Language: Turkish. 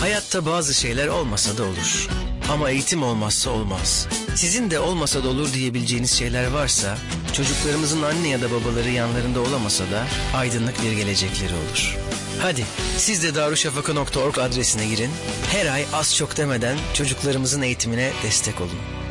Hayatta bazı şeyler olmasa da olur. Ama eğitim olmazsa olmaz. Sizin de olmasa da olur diyebileceğiniz şeyler varsa, çocuklarımızın anne ya da babaları yanlarında olamasa da aydınlık bir gelecekleri olur. Hadi siz de darüşşafaka.org adresine girin. Her ay az çok demeden çocuklarımızın eğitimine destek olun.